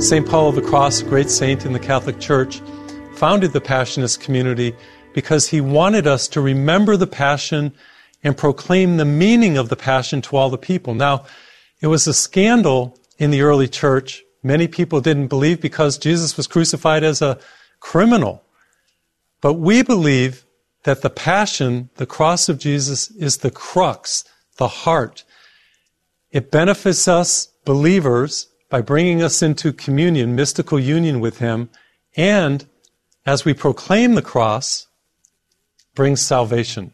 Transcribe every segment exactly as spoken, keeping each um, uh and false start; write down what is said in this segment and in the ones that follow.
Saint Paul of the Cross, a great saint in the Catholic Church, founded the Passionist community because he wanted us to remember the Passion and proclaim the meaning of the Passion to all the people. Now, it was a scandal in the early church. Many people didn't believe because Jesus was crucified as a criminal. But we believe that the Passion, the cross of Jesus, is the crux, the heart. It benefits us, believers, by bringing us into communion, mystical union with Him, and as we proclaim the cross, brings salvation.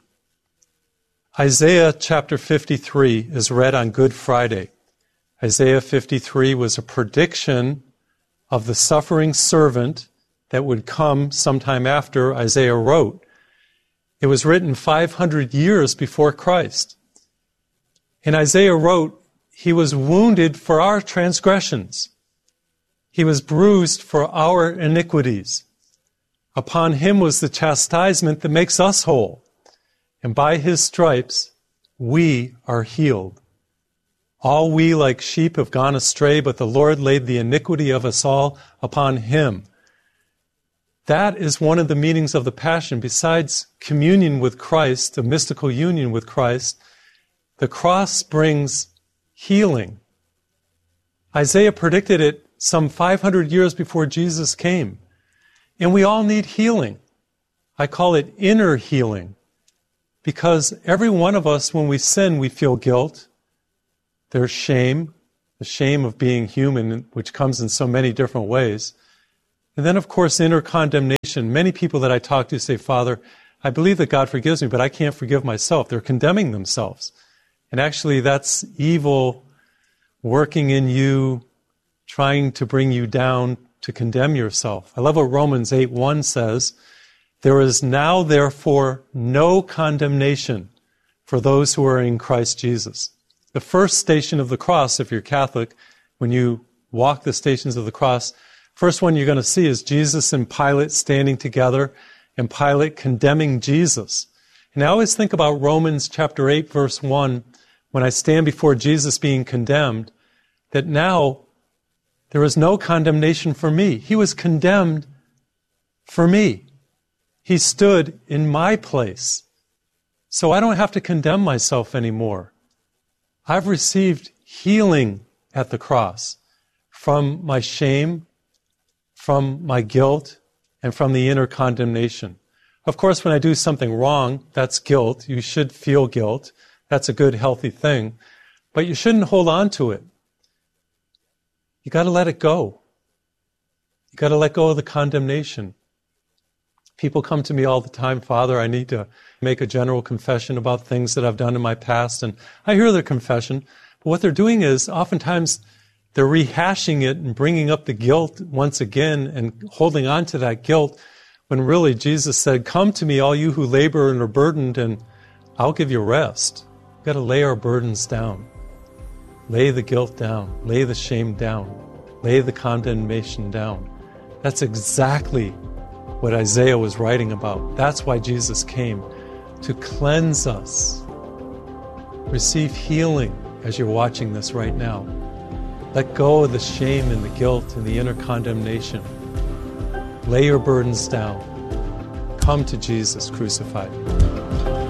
Isaiah chapter fifty-three is read on Good Friday. Isaiah fifty-three was a prediction of the suffering servant that would come sometime after Isaiah wrote. It was written five hundred years before Christ. And Isaiah wrote, He was wounded for our transgressions. He was bruised for our iniquities. Upon Him was the chastisement that makes us whole. And by His stripes, we are healed. All we like sheep have gone astray, but the Lord laid the iniquity of us all upon Him. That is one of the meanings of the Passion. Besides communion with Christ, the mystical union with Christ, the cross brings healing. Isaiah predicted it some five hundred years before Jesus came. And we all need healing. I call it inner healing. Because every one of us, when we sin, we feel guilt. There's shame, the shame of being human, which comes in so many different ways. And then, of course, inner condemnation. Many people that I talk to say, Father, I believe that God forgives me, but I can't forgive myself. They're condemning themselves. And actually, that's evil working in you, trying to bring you down to condemn yourself. I love what Romans eight one says. There is now, therefore, no condemnation for those who are in Christ Jesus. The first station of the cross, if you're Catholic, when you walk the stations of the cross, first one you're going to see is Jesus and Pilate standing together, and Pilate condemning Jesus. And I always think about Romans chapter eight, verse one, when I stand before Jesus being condemned, that now there is no condemnation for me. He was condemned for me. He stood in my place. So I don't have to condemn myself anymore. I've received healing at the cross from my shame, from my guilt, and from the inner condemnation. Of course, when I do something wrong, that's guilt. You should feel guilt. That's a good, healthy thing. But you shouldn't hold on to it. You got to let it go. You got to let go of the condemnation. People come to me all the time, Father, I need to make a general confession about things that I've done in my past. And I hear their confession. But what they're doing is oftentimes they're rehashing it and bringing up the guilt once again and holding on to that guilt when really Jesus said, come to me, all you who labor and are burdened, and I'll give you rest. We've got to lay our burdens down. Lay the guilt down. Lay the shame down. Lay the condemnation down. That's exactly what Isaiah was writing about. That's why Jesus came, to cleanse us. Receive healing as you're watching this right now. Let go of the shame and the guilt and the inner condemnation. Lay your burdens down. Come to Jesus crucified.